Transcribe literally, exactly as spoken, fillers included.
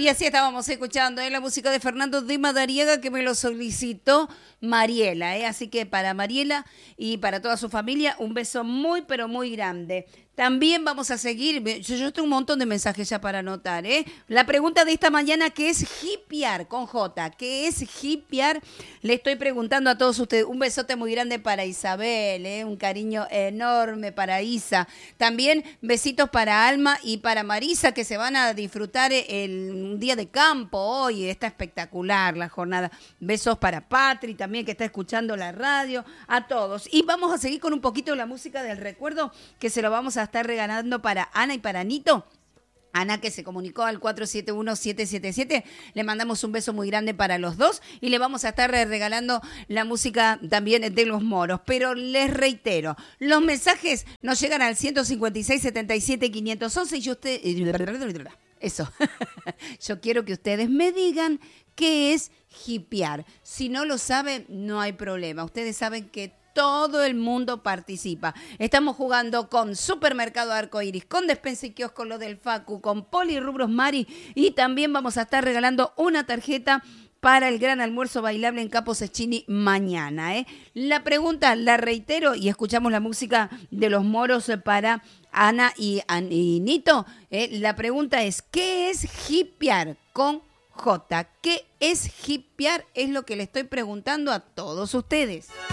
Y así estábamos escuchando ¿eh? la música de Fernando de Madariaga, que me lo solicitó Mariela. ¿eh? Así que para Mariela y para toda su familia, un beso muy, pero muy grande. También vamos a seguir, yo, yo tengo un montón de mensajes ya para anotar, ¿eh? La pregunta de esta mañana, ¿qué es hipear con J? ¿Qué es hipear? Le estoy preguntando a todos ustedes. Un besote muy grande para Isabel, ¿eh? Un cariño enorme para Isa. También besitos para Alma y para Marisa, que se van a disfrutar el, un día de campo hoy. Está espectacular la jornada. Besos para Patri también, que está escuchando la radio. A todos. Y vamos a seguir con un poquito la música del recuerdo, que se lo vamos a estar regalando para Ana y para Nito. Ana, que se comunicó al cuatro siete uno, siete siete siete, le mandamos un beso muy grande para los dos y le vamos a estar regalando la música también de los moros. Pero les reitero, los mensajes nos llegan al ciento cincuenta y seis, setenta y siete, quinientos once y usted... Eso, yo quiero que ustedes me digan qué es hipear. Si no lo saben, no hay problema. Ustedes saben que todo el mundo participa. Estamos jugando con Supermercado Arcoiris, con Despensa y Kiosco Lo del Facu, con Polirrubros Mari y también vamos a estar regalando una tarjeta para el gran almuerzo bailable en Capo Cecchini mañana. ¿eh? La pregunta la reitero y escuchamos la música de los moros para Ana y, y Nito. ¿eh? La pregunta es, ¿qué es hipear con J? ¿Qué es hipear? Es lo que le estoy preguntando a todos ustedes.